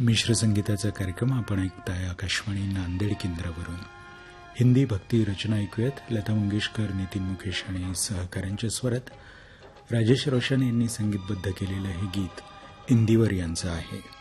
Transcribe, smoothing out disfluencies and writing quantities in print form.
मिश्र संगीताचा कार्यक्रम आपण ऐकताय आकाशवाणी नांदेड केंद्रावरून. हिंदी भक्ती रचना ऐकूयात. लता मंगेशकर, नितीन मुकेश आणि सहकाऱ्यांच्या स्वरात राजेश रोशन यांनी संगीतबद्ध केलेलं हे गीत इंदिवर यांचं आहे.